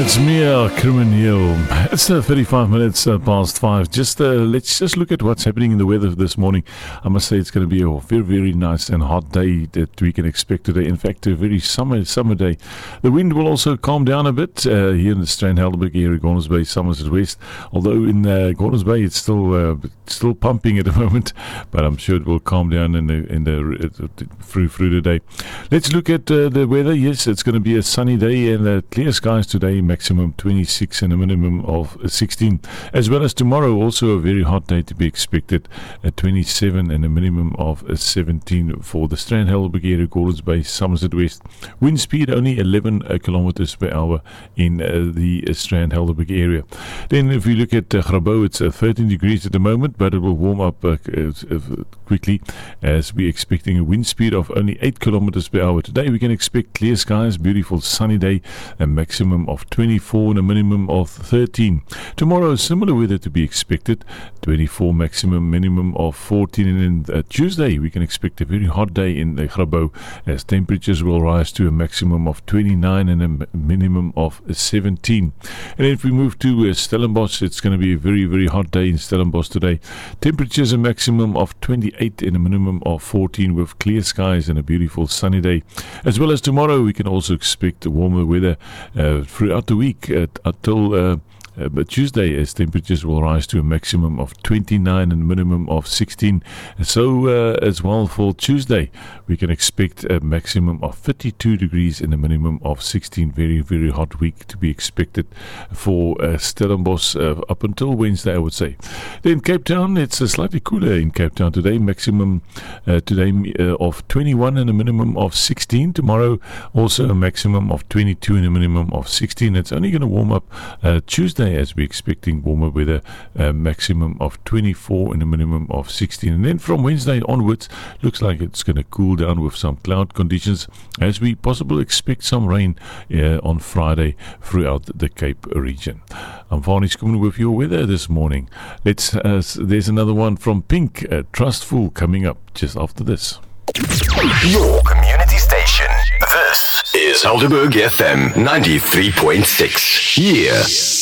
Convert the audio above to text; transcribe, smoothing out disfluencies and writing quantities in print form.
It's Mia Criminal. It's 35 minutes past 5. Let's just look at what's happening in the weather this morning. I must say it's going to be a very, very nice and hot day that we can expect today. In fact, a very summer day. The wind will also calm down a bit here in the Strand Helderberg area, Gordons Bay, Somerset West. Although in Gordons Bay it's still pumping at the moment, but I'm sure it will calm down through the day. Let's look at the weather. Yes, it's going to be a sunny day and clear skies today. Maximum 26 and a minimum of 16, as well as tomorrow also a very hot day to be expected at 27 and a minimum of 17 for the Strand Helderberg area, Gordons Bay, Somerset West. Wind speed only 11 kilometers per hour in the Strand Helderberg area. Then if we look at Grabouw, it's 13 degrees at the moment, but it will warm up quickly as we're expecting a wind speed of only 8 kilometers per hour. Today we can expect clear skies, beautiful sunny day, a maximum of 24 and a minimum of 13. Tomorrow, similar weather to be expected, 24 maximum, minimum of 14. And then Tuesday, we can expect a very hot day in Grabouw as temperatures will rise to a maximum of 29 and a minimum of 17. And if we move to Stellenbosch, it's going to be a very, very hot day in Stellenbosch today. Temperatures a maximum of 28 and a minimum of 14 with clear skies and a beautiful sunny day. As well as tomorrow, we can also expect warmer weather throughout the week until Tuesday, as temperatures will rise to a maximum of 29 and a minimum of 16. So as well for Tuesday, we can expect a maximum of 32 degrees and a minimum of 16. Very, very hot week to be expected for Stellenbosch up until Wednesday, I would say. Then Cape Town, it's slightly cooler in Cape Town today. Maximum today of 21 and a minimum of 16. Tomorrow also a maximum of 22 and a minimum of 16. It's only going to warm up Tuesday, as we're expecting warmer weather, maximum of 24 and a minimum of 16. And then from Wednesday onwards, looks like it's going to cool down with some cloud conditions as we possibly expect some rain on Friday throughout the Cape region. I'm Varnish coming with your weather this morning. There's another one from Pink, Trustful, coming up just after this. Your community station. This is Helderberg FM 93.6. Yeah.